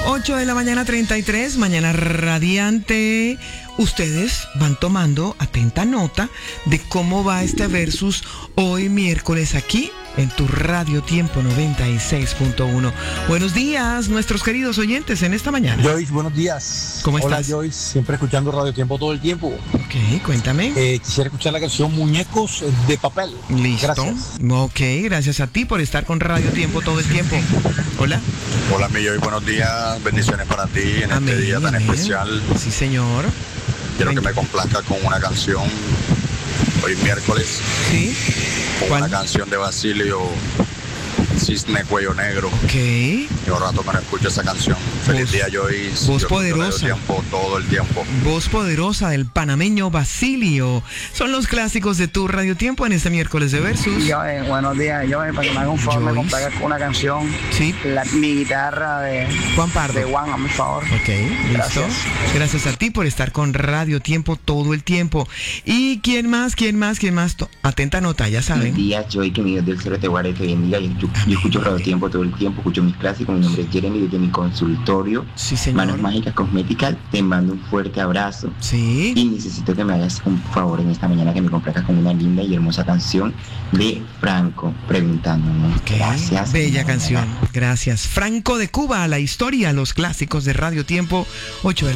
8 de la mañana 33, mañana radiante. Ustedes van tomando atenta nota de cómo va este versus hoy miércoles aquí en tu Radio Tiempo 96.1. Buenos días, nuestros queridos oyentes, en esta mañana. Joyce, buenos días. ¿Cómo estás? Hola, Joyce, siempre escuchando Radio Tiempo todo el tiempo. Ok, cuéntame. Quisiera escuchar la canción Muñecos de Papel. Listo. Gracias. Ok, gracias a ti por estar con Radio Tiempo todo el tiempo. Hola. Hola, mi Joy, buenos días. Bendiciones para ti en Amén, este día tan amén. especial. Sí, señor. Quiero que me complazca con una canción hoy miércoles, Sí. con ¿Cuál? una canción de Basilio, Cisne Cuello Negro. Ok. Yo rato que no escucho esa canción. Feliz Voz- día, Joy. voz poderosa. Todo el tiempo. Voz poderosa del panameño Basilio. Son los clásicos de tu Radio Tiempo en este miércoles de Versus. Buenos días, para que me haga un favor, me Joyce. complazca con una canción. Sí. Mi guitarra de Juan Pardo. Juan, a mi favor. Ok, listo. Gracias. Gracias a ti por estar con Radio Tiempo todo el tiempo. ¿Y quién más? Atenta nota, ya Buenos saben. días, Joy, que mi Dios del cielo te guarde y te bendiga. Yo escucho Radio Tiempo todo el tiempo, escucho mis clásicos. Mi nombre es Jeremy, desde mi consultorio, Sí, señor. Manos Mágicas Cosméticas. Te mando un fuerte abrazo. Sí. Y necesito que me hagas un favor en esta mañana, que me complazcas con una linda y hermosa canción de Franco, preguntándome. Ok, Gracias. bella canción. Gracias. Franco de Cuba, la historia, los clásicos de Radio Tiempo. 8 de